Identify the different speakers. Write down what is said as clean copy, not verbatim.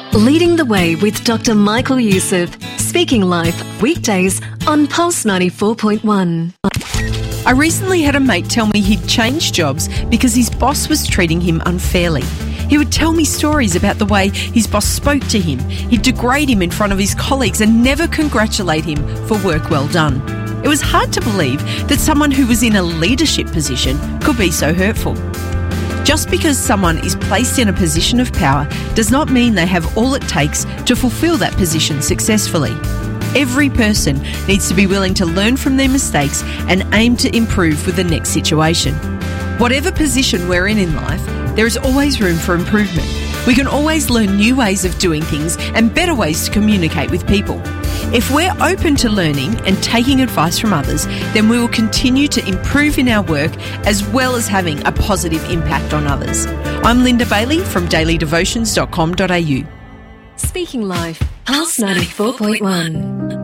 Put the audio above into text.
Speaker 1: Leading the Way with Dr. Michael Youssef. Speaking Life, weekdays on Pulse 94.1.
Speaker 2: I recently had a mate tell me he'd changed jobs because his boss was treating him unfairly. He would tell me stories about the way his boss spoke to him. He'd degrade him in front of his colleagues and never congratulate him for work well done. It was hard to believe that someone who was in a leadership position could be so hurtful. Just because someone is placed in a position of power does not mean they have all it takes to fulfil that position successfully. Every person needs to be willing to learn from their mistakes and aim to improve with the next situation. Whatever position we're in life, there is always room for improvement. We can always learn new ways of doing things and better ways to communicate with people. If we're open to learning and taking advice from others, then we will continue to improve in our work as well as having a positive impact on others. I'm Linda Bailey from dailydevotions.com.au.
Speaker 1: Speaking Life, Pulse 94.1.